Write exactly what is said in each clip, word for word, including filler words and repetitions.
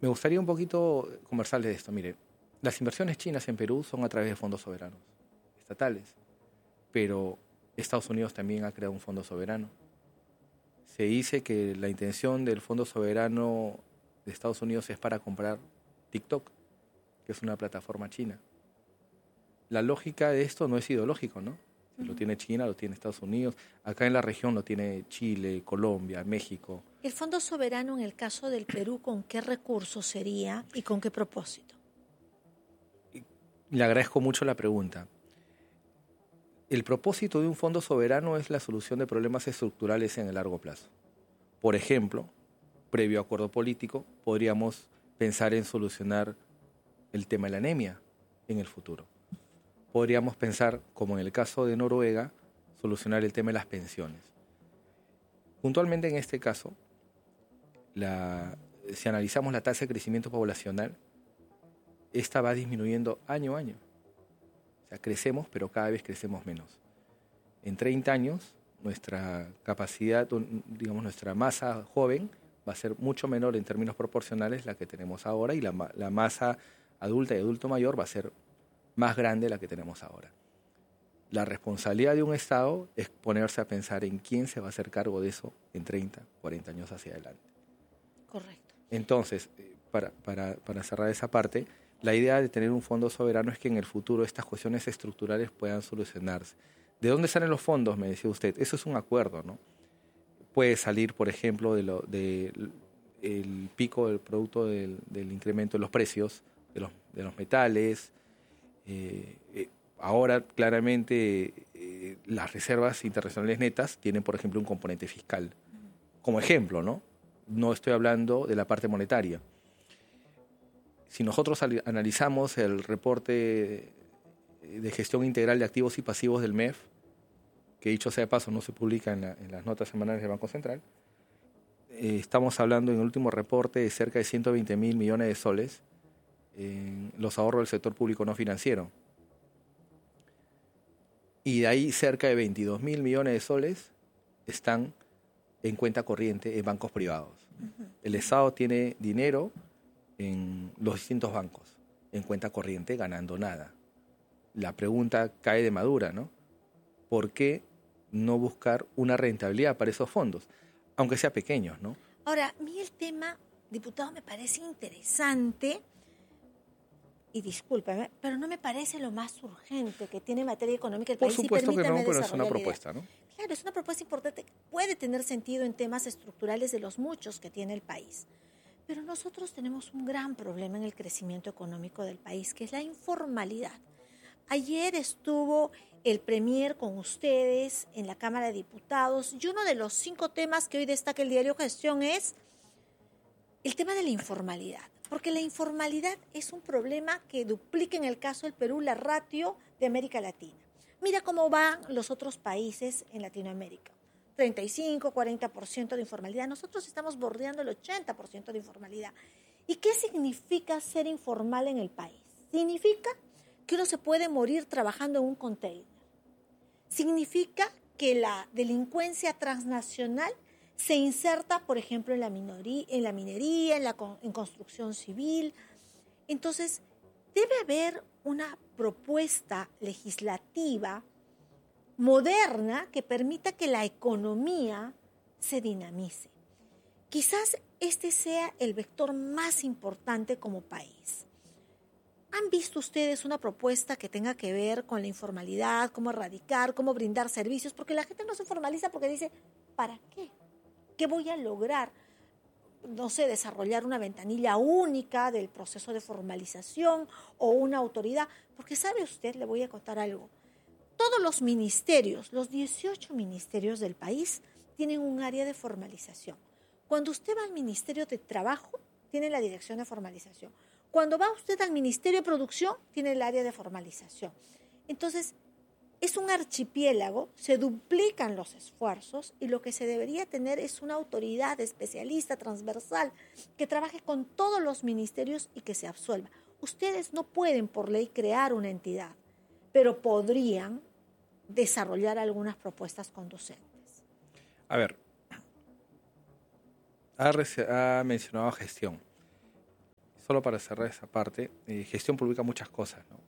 Me gustaría un poquito conversarles de esto. Mire, las inversiones chinas en Perú son a través de fondos soberanos estatales, pero Estados Unidos también ha creado un fondo soberano. Se dice que la intención del fondo soberano de Estados Unidos es para comprar TikTok, que es una plataforma china. La lógica de esto no es ideológico, ¿no? Si uh-huh. Lo tiene China, lo tiene Estados Unidos. Acá en la región lo tiene Chile, Colombia, México. ¿El fondo soberano en el caso del Perú con qué recursos sería y con qué propósito? Le agradezco mucho la pregunta. El propósito de un fondo soberano es la solución de problemas estructurales en el largo plazo. Por ejemplo, previo acuerdo político, podríamos pensar en solucionar el tema de la anemia en el futuro. Podríamos pensar, como en el caso de Noruega, solucionar el tema de las pensiones. Puntualmente en este caso, la, si analizamos la tasa de crecimiento poblacional, esta va disminuyendo año a año. O sea, crecemos, pero cada vez crecemos menos. En treinta años, nuestra capacidad, digamos, nuestra masa joven va a ser mucho menor en términos proporcionales la que tenemos ahora y la, la masa adulta y adulto mayor va a ser más grande de la que tenemos ahora. La responsabilidad de un Estado es ponerse a pensar en quién se va a hacer cargo de eso en treinta, cuarenta años hacia adelante. Correcto. Entonces, para, para, para cerrar esa parte, la idea de tener un fondo soberano es que en el futuro estas cuestiones estructurales puedan solucionarse. ¿De dónde salen los fondos? Me decía usted. Eso es un acuerdo, ¿no? Puede salir, por ejemplo, de lo, de el pico del producto del, del incremento de los precios de los, de los metales. Eh, eh, ahora, claramente, eh, las reservas internacionales netas tienen, por ejemplo, un componente fiscal. Como ejemplo, ¿no? No estoy hablando de la parte monetaria. Si nosotros analizamos el reporte de gestión integral de activos y pasivos del M E F, que dicho sea de paso no se publica en, la, en las notas semanales del Banco Central, eh, estamos hablando en el último reporte de cerca de ciento veinte mil millones de soles en los ahorros del sector público no financiero. Y de ahí cerca de veintidós mil millones de soles están en cuenta corriente en bancos privados. Uh-huh. El Estado tiene dinero en los distintos bancos, en cuenta corriente, ganando nada. La pregunta cae de madura, ¿no? ¿Por qué no buscar una rentabilidad para esos fondos? Aunque sea pequeños, ¿no? Ahora, a mí el tema, diputado, me parece interesante, y discúlpeme, pero no me parece lo más urgente que tiene en materia económica el Por país. Por supuesto que no, pero es una la propuesta, ¿no? Claro, es una propuesta importante, puede tener sentido en temas estructurales de los muchos que tiene el país. Pero nosotros tenemos un gran problema en el crecimiento económico del país, que es la informalidad. Ayer estuvo el Premier con ustedes en la Cámara de Diputados y uno de los cinco temas que hoy destaca el diario Gestión es el tema de la informalidad. Porque la informalidad es un problema que duplica en el caso del Perú la ratio de América Latina. Mira cómo van los otros países en Latinoamérica. treinta y cinco, cuarenta por ciento de informalidad. Nosotros estamos bordeando el ochenta por ciento de informalidad. ¿Y qué significa ser informal en el país? Significa que uno se puede morir trabajando en un container. Significa que la delincuencia transnacional se inserta, por ejemplo, en la, minoría, en la minería, en la en construcción civil. Entonces, debe haber una propuesta legislativa moderna que permita que la economía se dinamice. Quizás este sea el vector más importante como país. ¿Han visto ustedes una propuesta que tenga que ver con la informalidad, cómo erradicar, cómo brindar servicios? Porque la gente no se formaliza porque dice, ¿para qué? ¿Qué voy a lograr? No sé, desarrollar una ventanilla única del proceso de formalización o una autoridad. Porque sabe usted, le voy a contar algo. Todos los ministerios, los dieciocho ministerios del país, tienen un área de formalización. Cuando usted va al Ministerio de Trabajo, tiene la dirección de formalización. Cuando va usted al Ministerio de Producción, tiene el área de formalización. Entonces, es un archipiélago, se duplican los esfuerzos y lo que se debería tener es una autoridad especialista, transversal, que trabaje con todos los ministerios y que se absuelva. Ustedes no pueden por ley crear una entidad, pero podrían desarrollar algunas propuestas conducentes. A ver, ha, ha mencionado gestión. solo para cerrar esa parte, eh, gestión publica muchas cosas, ¿no?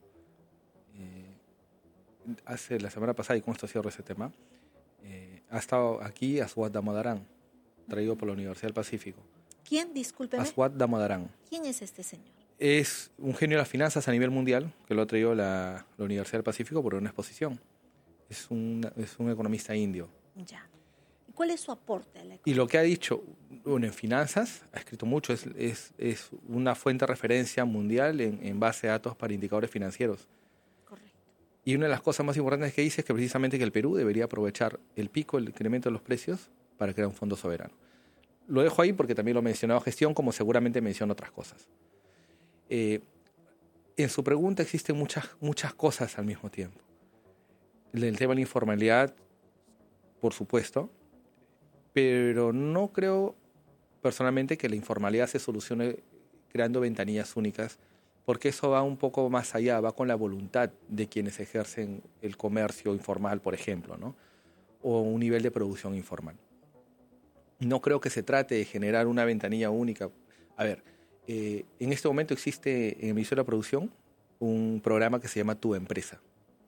Eh, hace la semana pasada, y con esto cierro ese tema, eh, ha estado aquí Aswad Damodaran, traído por la Universidad del Pacífico. ¿Quién? Discúlpeme. Aswad Damodaran. ¿Quién es este señor? Es un genio de las finanzas a nivel mundial, que lo ha traído la, la Universidad del Pacífico por una exposición. Es un, es un economista indio. Ya. ¿Y cuál es su aporte a la economía? Y lo que ha dicho, bueno, en finanzas, ha escrito mucho, es, es, es una fuente de referencia mundial en, en base a datos para indicadores financieros. Correcto. Y una de las cosas más importantes que dice es que precisamente que el Perú debería aprovechar el pico, el incremento de los precios, para crear un fondo soberano. Lo dejo ahí porque también lo he mencionado gestión, como seguramente menciona otras cosas. Eh, en su pregunta existen muchas, muchas cosas al mismo tiempo. El tema de la informalidad, por supuesto, pero no creo personalmente que la informalidad se solucione creando ventanillas únicas, porque eso va un poco más allá, va con la voluntad de quienes ejercen el comercio informal, por ejemplo, ¿no? O un nivel de producción informal. No creo que se trate de generar una ventanilla única. A ver, eh, en este momento existe en el Ministerio de la Producción un programa que se llama Tu Empresa.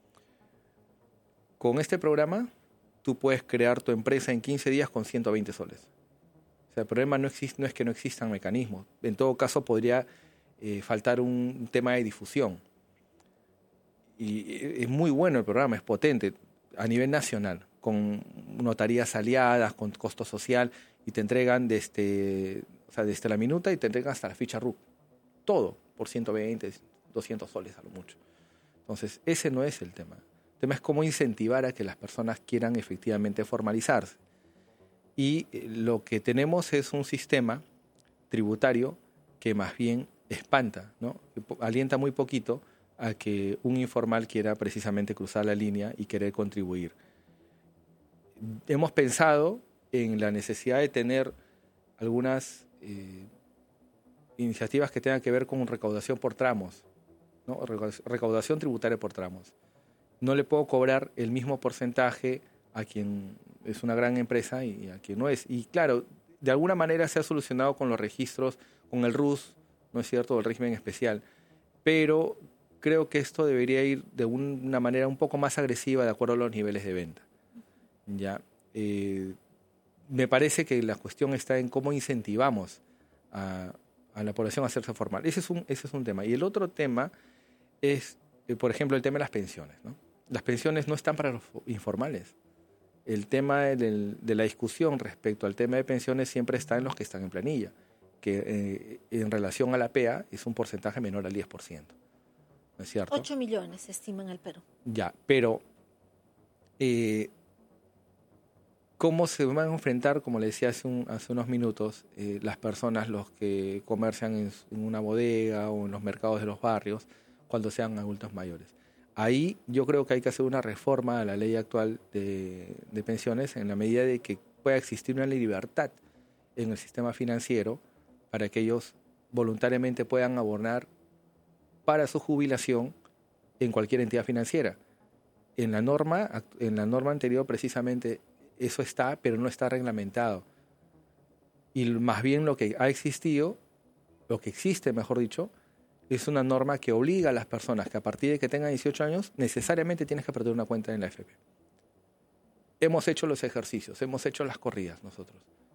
Con este programa, tú puedes crear tu empresa en quince días con ciento veinte soles. O sea, el problema no, existe, no es que no existan mecanismos. En todo caso, podría eh, faltar un tema de difusión. Y es muy bueno el programa, es potente a nivel nacional, con notarías aliadas, con costo social, y te entregan desde, o sea, desde la minuta y te entregan hasta la ficha R U C. Todo por ciento veinte, doscientos soles a lo mucho. Entonces, ese no es el tema. El tema es cómo incentivar a que las personas quieran efectivamente formalizarse. Y lo que tenemos es un sistema tributario que más bien espanta, ¿no? Alienta muy poquito a que un informal quiera precisamente cruzar la línea y querer contribuir. Hemos pensado en la necesidad de tener algunas eh, iniciativas que tengan que ver con recaudación por tramos, ¿no? Recaudación tributaria por tramos. No le puedo cobrar el mismo porcentaje a quien es una gran empresa y a quien no es. Y claro, de alguna manera se ha solucionado con los registros, con el R U S, ¿no es cierto?, el régimen especial, pero creo que esto debería ir de una manera un poco más agresiva de acuerdo a los niveles de venta. Ya, eh, me parece que la cuestión está en cómo incentivamos a, a la población a hacerse formal. Ese es un, ese es un tema. Y el otro tema es, eh, por ejemplo, el tema de las pensiones, ¿no? Las pensiones no están para los informales. El tema del, de la discusión respecto al tema de pensiones siempre está en los que están en planilla, que eh, en relación a la P E A es un porcentaje menor al diez por ciento. ¿No es cierto? ocho millones se estima en el Perú. Ya, pero eh, ¿cómo se van a enfrentar, como le decía hace, un, hace unos minutos, eh, las personas, los que comercian en, en una bodega o en los mercados de los barrios, cuando sean adultos mayores? Ahí yo creo que hay que hacer una reforma a la ley actual de, de pensiones en la medida de que pueda existir una libertad en el sistema financiero para que ellos voluntariamente puedan abonar para su jubilación en cualquier entidad financiera. En la norma, en la norma anterior precisamente eso está, pero no está reglamentado. Y más bien lo que ha existido, lo que existe, mejor dicho, es una norma que obliga a las personas que a partir de que tengan dieciocho años necesariamente tienes que perder una cuenta en la A F P. Hemos hecho los ejercicios, hemos hecho las corridas nosotros.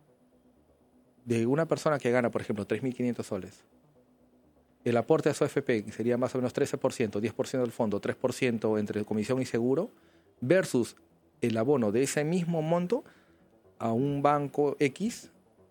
De una persona que gana, por ejemplo, tres mil quinientos soles, el aporte a su A F P sería más o menos trece por ciento, diez por ciento del fondo, tres por ciento entre comisión y seguro, versus el abono de ese mismo monto a un banco X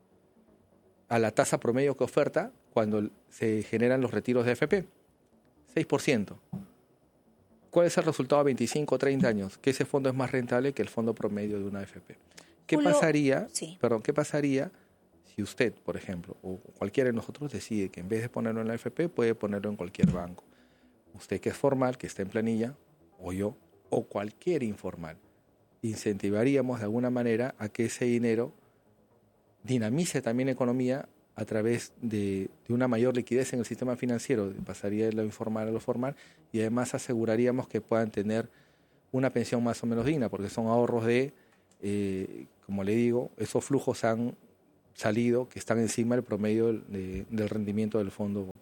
a la tasa promedio que oferta cuando se generan los retiros de A F P, seis por ciento. ¿Cuál es el resultado a veinticinco o treinta años? Que ese fondo es más rentable que el fondo promedio de una A F P. ¿Qué Julio, pasaría, sí. perdón, qué pasaría si usted, por ejemplo, o cualquiera de nosotros decide que en vez de ponerlo en la A F P, puede ponerlo en cualquier banco? Usted que es formal, que está en planilla, o yo, o cualquier informal, incentivaríamos de alguna manera a que ese dinero dinamice también la economía a través de, de una mayor liquidez en el sistema financiero, pasaría de lo informal a lo formal, y además aseguraríamos que puedan tener una pensión más o menos digna, porque son ahorros de, eh, como le digo, esos flujos han salido que están encima del promedio de, del rendimiento del fondo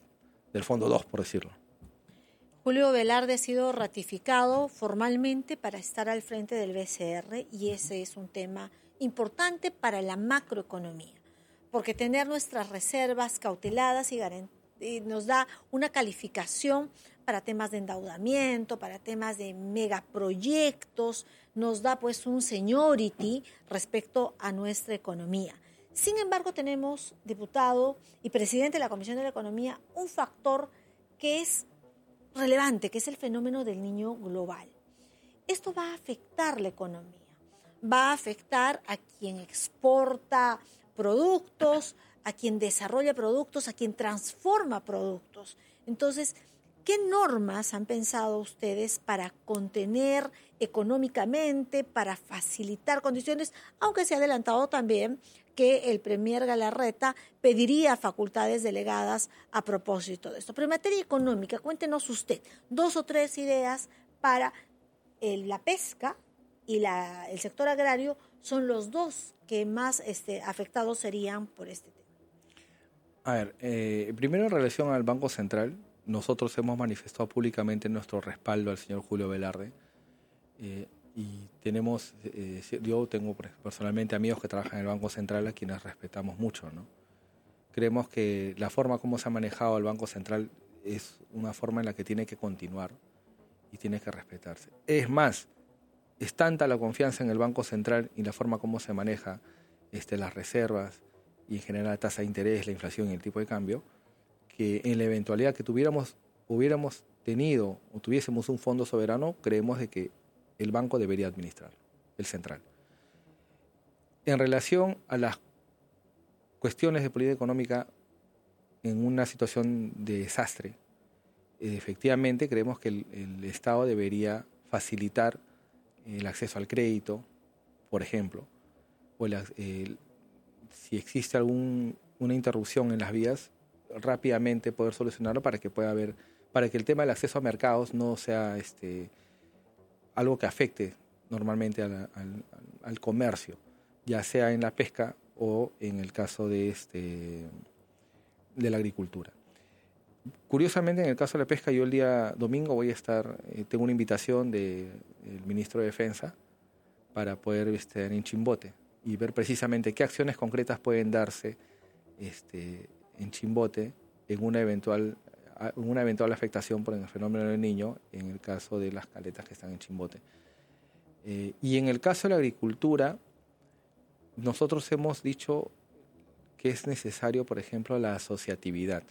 del Fondo dos, por decirlo. Julio Velarde ha sido ratificado formalmente para estar al frente del B C R y ese es un tema importante para la macroeconomía, porque tener nuestras reservas cauteladas y, y nos da una calificación para temas de endeudamiento, para temas de megaproyectos, nos da pues un seniority respecto a nuestra economía. Sin embargo, tenemos, diputado y presidente de la Comisión de la Economía, un factor que es relevante, que es el fenómeno del niño global. Esto va a afectar la economía, va a afectar a quien exporta productos, a quien desarrolla productos, a quien transforma productos. Entonces, ¿qué normas han pensado ustedes para contener económicamente, para facilitar condiciones, aunque se ha adelantado también que el premier Galarreta pediría facultades delegadas a propósito de esto? Pero en materia económica, cuéntenos usted dos o tres ideas para el, la pesca y la, el sector agrario, son los dos que más este, afectados serían por este tema. A ver, eh, primero en relación al Banco Central, nosotros hemos manifestado públicamente nuestro respaldo al señor Julio Velarde. Eh, y tenemos, eh, yo tengo personalmente amigos que trabajan en el Banco Central a quienes respetamos mucho, ¿no? Creemos que la forma como se ha manejado el Banco Central es una forma en la que tiene que continuar y tiene que respetarse. Es más, es tanta la confianza en el Banco Central y la forma como se maneja este, las reservas y en general la tasa de interés, la inflación y el tipo de cambio, que en la eventualidad que tuviéramos, hubiéramos tenido o tuviésemos un fondo soberano, creemos de que el banco debería administrar, el central. En relación a las cuestiones de política económica en una situación de desastre, eh, efectivamente creemos que el, el Estado debería facilitar el acceso al crédito, por ejemplo, o el, el, si existe alguna interrupción en las vías, rápidamente poder solucionarlo para que pueda haber, para que el tema del acceso a mercados no sea este, algo que afecte normalmente al, al, al comercio, ya sea en la pesca o en el caso de, este, de la agricultura. Curiosamente, en el caso de la pesca, yo el día domingo voy a estar, eh, tengo una invitación del ministro de Defensa para poder estar en Chimbote y ver precisamente qué acciones concretas pueden darse este, en Chimbote en una eventual una eventual afectación por el fenómeno del Niño en el caso de las caletas que están en Chimbote. Eh, y en el caso de la agricultura, nosotros hemos dicho que es necesario, por ejemplo, la asociatividad.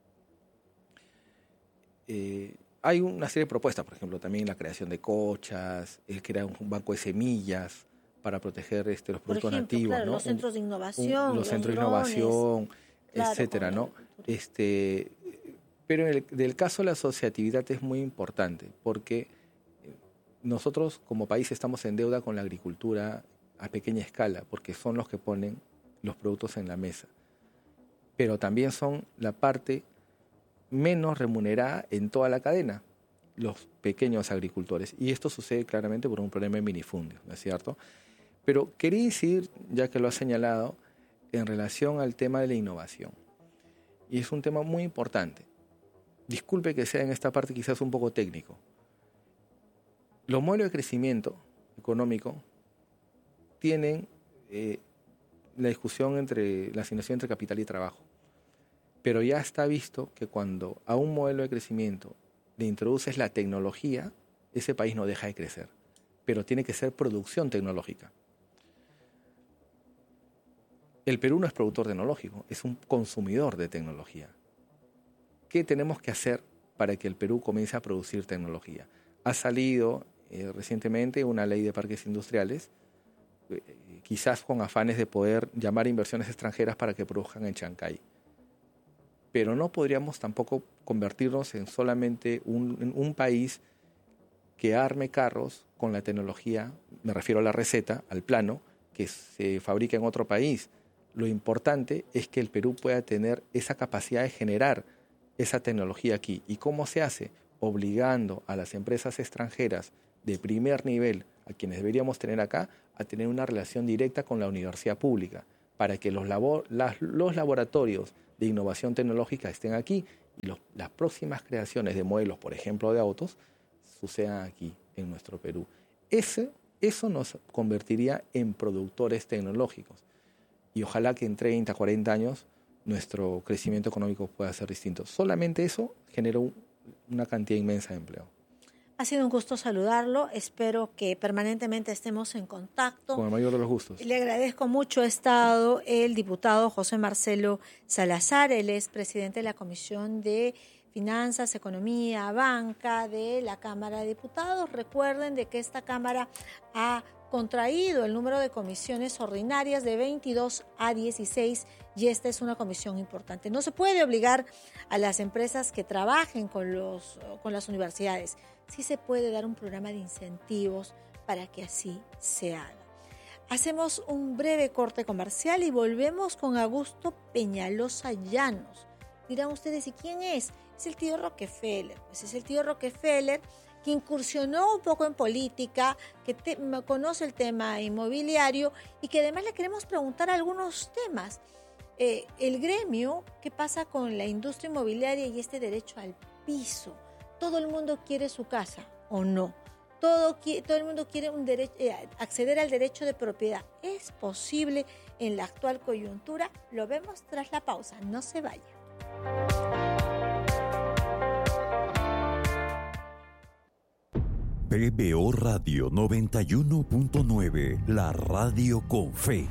Eh, hay una serie de propuestas, por ejemplo, también la creación de cochas, el crear un banco de semillas para proteger este, los productos ejemplo, nativos, claro, ¿no? los centros de innovación, un, los, los centros de innovación, claro, etcétera, ¿no? Este, pero en el del caso de la asociatividad es muy importante porque nosotros como país estamos en deuda con la agricultura a pequeña escala porque son los que ponen los productos en la mesa, pero también son la parte menos remunerada en toda la cadena, los pequeños agricultores. Y esto sucede claramente por un problema de minifundios, ¿no es cierto? Pero quería decir, ya que lo ha señalado, en relación al tema de la innovación. Y es un tema muy importante. Disculpe que sea en esta parte quizás un poco técnico. Los modelos de crecimiento económico tienen eh, la discusión entre la asignación entre capital y trabajo. Pero ya está visto que cuando a un modelo de crecimiento le introduces la tecnología, ese país no deja de crecer. Pero tiene que ser producción tecnológica. El Perú no es productor tecnológico, es un consumidor de tecnología. ¿Qué tenemos que hacer para que el Perú comience a producir tecnología? Ha salido eh, recientemente una ley de parques industriales, eh, quizás con afanes de poder llamar inversiones extranjeras para que produzcan en Chancay. Pero no podríamos tampoco convertirnos en solamente un, en un país que arme carros con la tecnología, me refiero a la receta, al plano, que se fabrica en otro país. Lo importante es que el Perú pueda tener esa capacidad de generar esa tecnología aquí. ¿Y cómo se hace? Obligando a las empresas extranjeras de primer nivel, a quienes deberíamos tener acá, a tener una relación directa con la universidad pública, para que los, labor, las, los laboratorios de innovación tecnológica estén aquí y los, las próximas creaciones de modelos, por ejemplo, de autos, sucedan aquí, en nuestro Perú. Ese, eso nos convertiría en productores tecnológicos. Y ojalá que en treinta, cuarenta años nuestro crecimiento económico pueda ser distinto. Solamente eso generó un, una cantidad inmensa de empleo. Ha sido un gusto saludarlo. Espero que permanentemente estemos en contacto. Con el mayor de los gustos. Le agradezco mucho. Ha estado el diputado José Marcelo Salazar. Él es presidente de la Comisión de Finanzas, Economía, Banca de la Cámara de Diputados. Recuerden de que esta Cámara ha contraído el número de comisiones ordinarias de veintidós a dieciséis y esta es una comisión importante. No se puede obligar a las empresas que trabajen con, los, con las universidades. Sí se puede dar un programa de incentivos para que así se haga. Hacemos un breve corte comercial y volvemos con Augusto Peñalosa Llanos. Dirán ustedes, ¿y quién es? Es el tío Rockefeller. Pues es el tío Rockefeller que incursionó un poco en política, que te, conoce el tema inmobiliario y que además le queremos preguntar algunos temas. Eh, el gremio, ¿qué pasa con la industria inmobiliaria y este derecho al piso? ¿Todo el mundo quiere su casa o no? Todo, todo el mundo quiere un derecho, eh, acceder al derecho de propiedad. ¿Es posible en la actual coyuntura? Lo vemos tras la pausa. No se vaya. P B O Radio noventa y uno punto nueve, la radio con fe.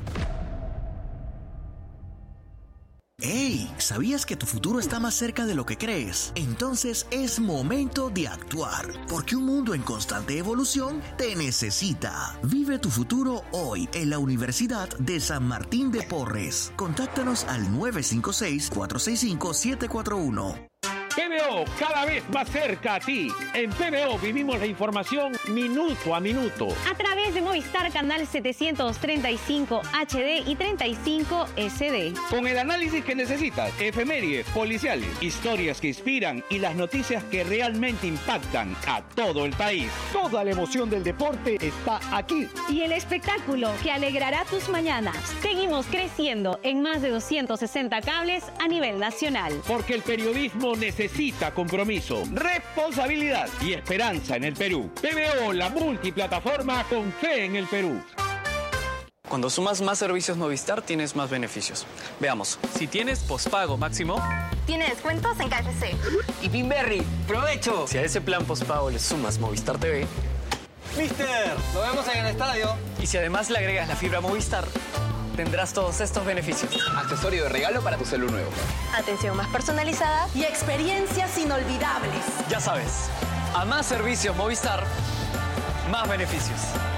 ¡Hey! ¿Sabías que tu futuro está más cerca de lo que crees? Entonces es momento de actuar, porque un mundo en constante evolución te necesita. Vive tu futuro hoy en la Universidad de San Martín de Porres. Contáctanos al nueve cinco seis, cuatro seis cinco, siete cuatro uno. P B O, cada vez más cerca a ti. En P B O vivimos la información minuto a minuto. A través de Movistar Canal setecientos treinta y cinco H D y treinta y cinco S D. Con el análisis que necesitas, efemérides, policiales, historias que inspiran y las noticias que realmente impactan a todo el país. Toda la emoción del deporte está aquí. Y el espectáculo que alegrará tus mañanas. Seguimos creciendo en más de doscientos sesenta cables a nivel nacional. Porque el periodismo necesita Necesita compromiso, responsabilidad y esperanza en el Perú. P B O, la multiplataforma con fe en el Perú. Cuando sumas más servicios Movistar, tienes más beneficios. Veamos, si tienes pospago máximo... Tiene descuentos en K F C. Y Pinberry, ¡provecho! Si a ese plan pospago le sumas Movistar T V... ¡Mister! ¡Lo vemos en el estadio! Y si además le agregas la fibra Movistar... tendrás todos estos beneficios. Accesorio de regalo para tu celular nuevo. Atención más personalizada y experiencias inolvidables. Ya sabes, a más servicios Movistar, más beneficios.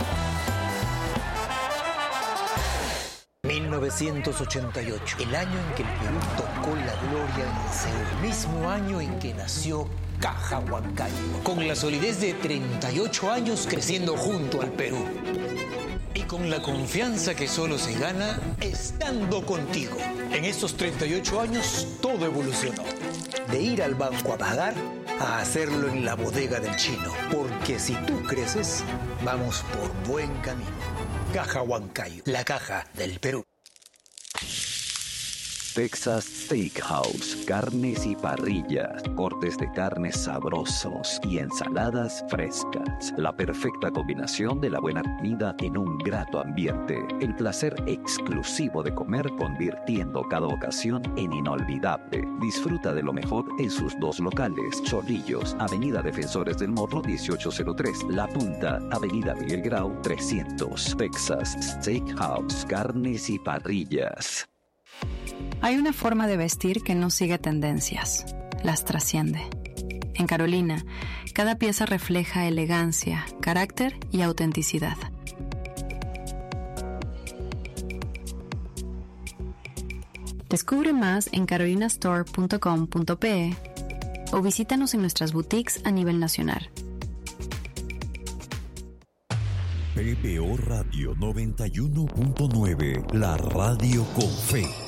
mil novecientos ochenta y ocho, el año en que el Perú tocó la gloria en Seúl. El mismo año en que nació Caja Huancayo. Con la solidez de treinta y ocho años creciendo junto al Perú. Y con la confianza que solo se gana estando contigo. En estos treinta y ocho años todo evolucionó. De ir al banco a pagar a hacerlo en la bodega del chino. Porque si tú creces, vamos por buen camino. Caja Huancayo, la caja del Perú. Texas Steakhouse, carnes y parrillas, cortes de carnes sabrosos y ensaladas frescas. La perfecta combinación de la buena comida en un grato ambiente. El placer exclusivo de comer convirtiendo cada ocasión en inolvidable. Disfruta de lo mejor en sus dos locales. Chorrillos, Avenida Defensores del Morro dieciocho cero tres. La Punta, Avenida Miguel Grau trescientos. Texas Steakhouse, carnes y parrillas. Hay una forma de vestir que no sigue tendencias, las trasciende. En Carolina, cada pieza refleja elegancia, carácter y autenticidad. Descubre más en carolina store punto com punto pe o visítanos en nuestras boutiques a nivel nacional. P B O Radio noventa y uno punto nueve, la radio con fe.